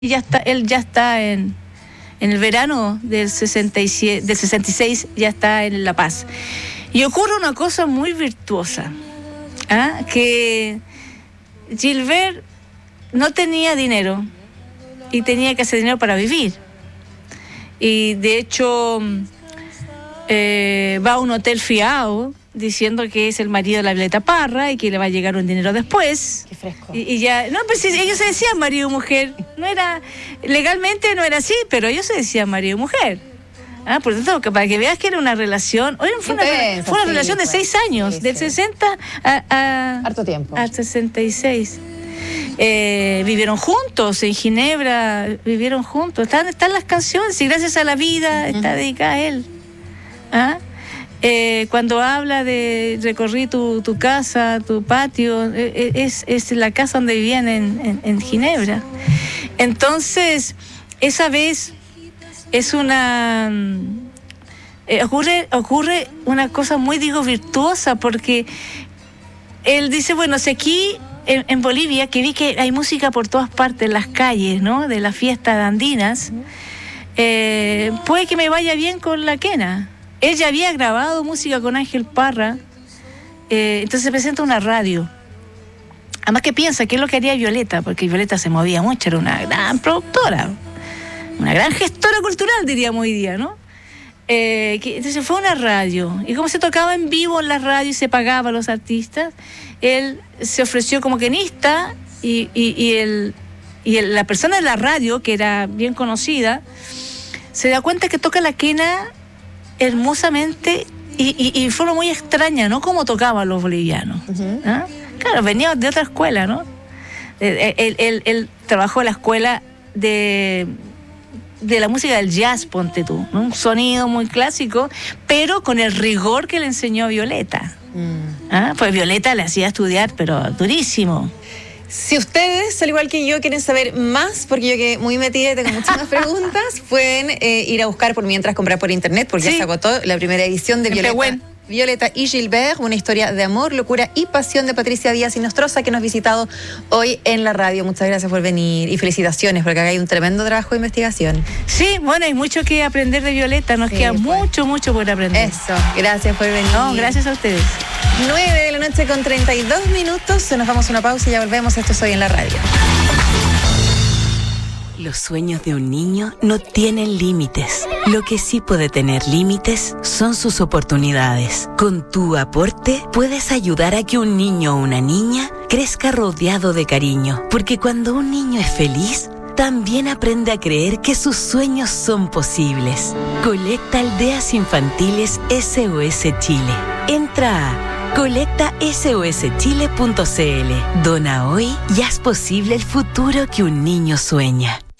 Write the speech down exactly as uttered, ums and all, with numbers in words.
Y ya está, él ya está en, en el verano del, sesenta y siete, del sesenta y seis, ya está en La Paz. Y ocurre una cosa muy virtuosa, ¿ah? Que Gilbert no tenía dinero y tenía que hacer dinero para vivir. Y de hecho eh, va a un hotel fiado diciendo que es el marido de la Violeta Parra y que le va a llegar un dinero después. Qué fresco. Y, y ya, no, pues ellos se decían marido y mujer. No era, legalmente no era así, pero ellos se decían marido y mujer. Ah, por lo tanto, que para que veas que era una relación, oye, fue una, Intensa, fue una sí, relación de fue. seis años, Sí, del sí. sesenta a, a Harto tiempo. al sesenta y seis. Eh, vivieron juntos en Ginebra, vivieron juntos. Están, están las canciones y gracias a la vida uh-huh. está dedicada a él. ¿Ah? Eh, cuando habla de recorrí tu, tu casa, tu patio, eh, es, es la casa donde vivían en, en, en Ginebra. Entonces, esa vez es una... Eh, ocurre, ocurre una cosa muy, digo, virtuosa, porque él dice, bueno, si aquí en, en Bolivia, que vi que hay música por todas partes, en las calles, ¿no?, de las fiestas andinas, eh, puede que me vaya bien con la quena. Ella había grabado música con Ángel Parra, eh, entonces se presenta una radio. Además que piensa que es lo que haría Violeta, porque Violeta se movía mucho, era una gran productora, una gran gestora cultural, diríamos hoy día, ¿no? Eh, que, entonces fue una radio, y como se tocaba en vivo en la radio y se pagaba a los artistas, él se ofreció como quenista, y, y, y, el, y el, la persona de la radio, que era bien conocida, se da cuenta que toca la quena hermosamente y, y, y de forma muy extraña, ¿no? Como tocaban los bolivianos. Uh-huh. ¿Ah? Claro, venía de otra escuela, ¿no? Él, él, él, él trabajó en la escuela de, de la música del jazz, ponte tú, ¿no? Un sonido muy clásico, pero con el rigor que le enseñó Violeta. Mm. ¿Ah? Pues Violeta le hacía estudiar, pero durísimo. Si ustedes, al igual que yo, quieren saber más, porque yo quedé muy metida y tengo muchas más preguntas, pueden eh, ir a buscar por mientras comprar por internet, porque sí. Ya se agotó la primera edición de Violeta, Violeta y Gilbert, una historia de amor, locura y pasión de Patricia Díaz Inostroza, que nos ha visitado hoy en la radio. Muchas gracias por venir y felicitaciones, porque acá hay un tremendo trabajo de investigación. Sí, bueno, hay mucho que aprender de Violeta, nos sí, queda pues. mucho, mucho por aprender. Eso, gracias por venir. No, gracias a ustedes. nueve de la noche con treinta y dos minutos, nos damos una pausa y ya volvemos. Esto es Hoy en la Radio. Los sueños de un niño no tienen límites. Lo que sí puede tener límites son sus oportunidades. Con tu aporte puedes ayudar a que un niño o una niña crezca rodeado de cariño. Porque cuando un niño es feliz, también aprende a creer que sus sueños son posibles. Colecta Aldeas Infantiles S O S Chile. Entra a colecta S O S chile punto c l. Dona hoy y haz posible el futuro que un niño sueña.